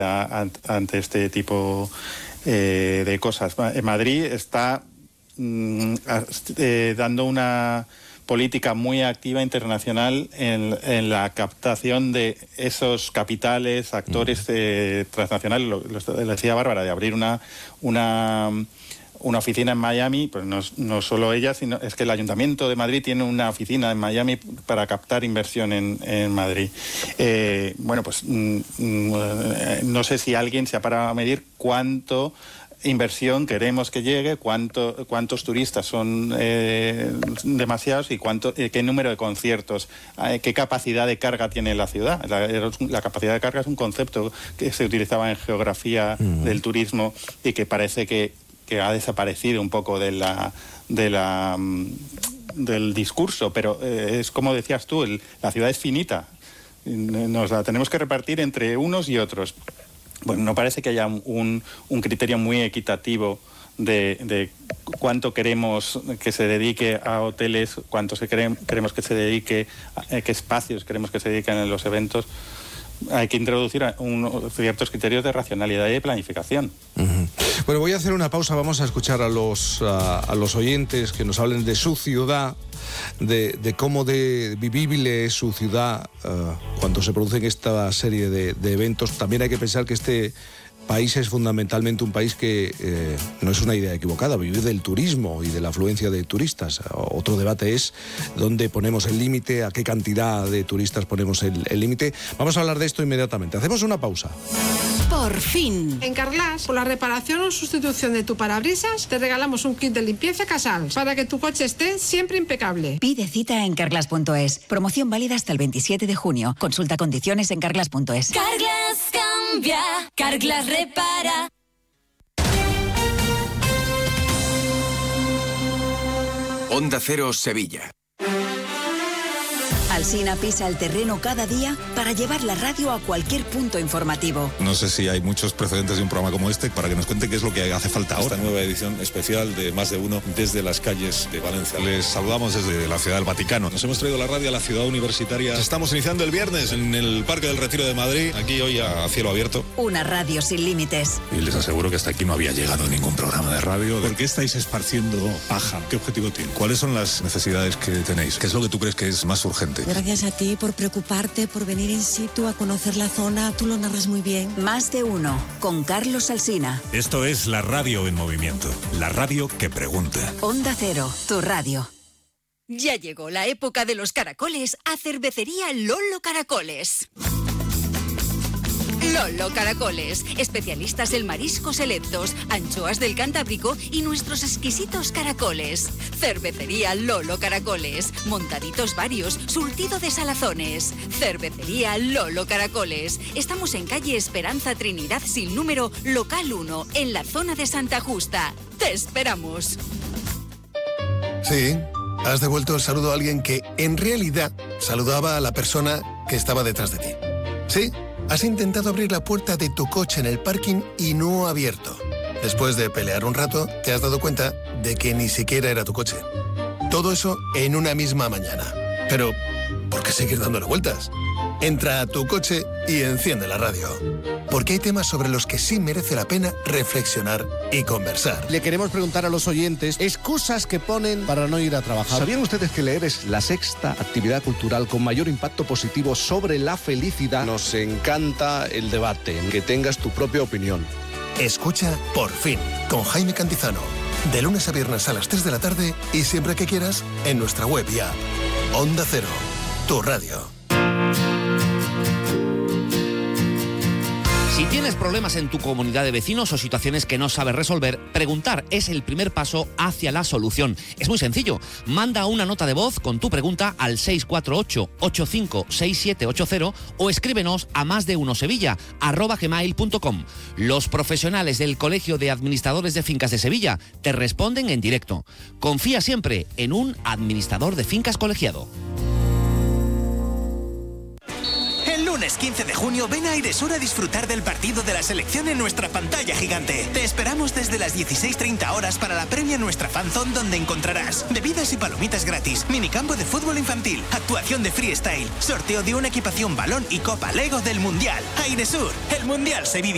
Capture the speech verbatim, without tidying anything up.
ante este tipo eh, de cosas. Madrid está mm, eh, dando una política muy activa internacional en, en la captación de esos capitales, actores eh, transnacionales. Lo, lo, lo decía Bárbara, de abrir una una una oficina en Miami, pues no, no solo ella, sino es que el Ayuntamiento de Madrid tiene una oficina en Miami para captar inversión en, en Madrid. Eh, bueno, pues mm, mm, no sé si alguien se ha parado a medir cuánto inversión queremos que llegue, cuánto, cuántos turistas son eh, demasiados y cuánto, eh, qué número de conciertos, eh, qué capacidad de carga tiene la ciudad. La, la capacidad de carga es un concepto que se utilizaba en geografía uh-huh. del turismo y que parece que que ha desaparecido un poco de la, de la, del discurso, pero eh, es como decías tú, el, la ciudad es finita, nos la tenemos que repartir entre unos y otros. Bueno, no parece que haya un, un criterio muy equitativo de, de cuánto queremos que se dedique a hoteles, cuánto se cree, queremos que se dedique, a qué espacios queremos que se dediquen en los eventos. Hay que introducir un, ciertos criterios de racionalidad y de planificación. Uh-huh. Bueno, voy a hacer una pausa. Vamos a escuchar a los, a, a los oyentes que nos hablen de su ciudad, de, de cómo de vivible es su ciudad uh, cuando se producen esta serie de, de eventos. También hay que pensar que este país es fundamentalmente un país que eh, no es una idea equivocada, vivir del turismo y de la afluencia de turistas. Otro debate es dónde ponemos el límite, a qué cantidad de turistas ponemos el límite. Vamos a hablar de esto inmediatamente. Hacemos una pausa. Por fin. En Carglass, por la reparación o sustitución de tu parabrisas, te regalamos un kit de limpieza Casals para que tu coche esté siempre impecable. Pide cita en carglass punto es. Promoción válida hasta el veintisiete de junio. Consulta condiciones en carglass punto es. Carglass cambia, Carglass repara. Onda Cero Sevilla. Alsina pisa el terreno cada día para llevar la radio a cualquier punto informativo. No sé si hay muchos precedentes de un programa como este para que nos cuente qué es lo que hace falta ahora. Esta nueva edición especial de Más de Uno desde las calles de Valencia. Les saludamos desde la Ciudad del Vaticano. Nos hemos traído la radio a la ciudad universitaria. Estamos iniciando el viernes en el Parque del Retiro de Madrid, aquí hoy a cielo abierto. Una radio sin límites. Y les aseguro que hasta aquí no había llegado ningún programa de radio. ¿Por qué estáis esparciendo paja? ¿Qué objetivo tiene? ¿Cuáles son las necesidades que tenéis? ¿Qué es lo que tú crees que es más urgente? Gracias a ti por preocuparte, por venir in situ a conocer la zona. Tú lo narras muy bien. Más de Uno, con Carlos Alsina. Esto es la radio en movimiento. La radio que pregunta. Onda Cero, tu radio. Ya llegó la época de los caracoles a Cervecería Lolo Caracoles. Lolo Caracoles, especialistas en mariscos selectos, anchoas del Cantábrico y nuestros exquisitos caracoles. Cervecería Lolo Caracoles, montaditos varios, surtido de salazones. Cervecería Lolo Caracoles. Estamos en calle Esperanza Trinidad sin número, local uno, en la zona de Santa Justa. ¡Te esperamos! Sí, has devuelto el saludo a alguien que, en realidad, saludaba a la persona que estaba detrás de ti. ¿Sí? Has intentado abrir la puerta de tu coche en el parking y no ha abierto. Después de pelear un rato, te has dado cuenta de que ni siquiera era tu coche. Todo eso en una misma mañana. Pero, ¿por qué seguir dándole vueltas? Entra a tu coche y enciende la radio. Porque hay temas sobre los que sí merece la pena reflexionar y conversar. Le queremos preguntar a los oyentes excusas que ponen para no ir a trabajar. ¿Sabían ustedes que leer es la sexta actividad cultural con mayor impacto positivo sobre la felicidad? Nos encanta el debate, que tengas tu propia opinión. Escucha Por Fin, con Jaime Cantizano. De lunes a viernes a las tres de la tarde y siempre que quieras en nuestra web y app. Onda Cero, tu radio. Si tienes problemas en tu comunidad de vecinos o situaciones que no sabes resolver, preguntar es el primer paso hacia la solución. Es muy sencillo. Manda una nota de voz con tu pregunta al seis cuatro ocho, ocho cinco seis siete ocho cero o escríbenos a más de uno sevilla arroba gmail punto com. Los profesionales del Colegio de Administradores de Fincas de Sevilla te responden en directo. Confía siempre en un administrador de fincas colegiado. Lunes quince de junio, ven a Airesur a disfrutar del partido de la selección en nuestra pantalla gigante. Te esperamos desde las dieciséis treinta horas para la previa en nuestra fanzone, donde encontrarás bebidas y palomitas gratis, minicampo de fútbol infantil, actuación de freestyle, sorteo de una equipación balón y copa Lego del Mundial. Airesur, el Mundial se vive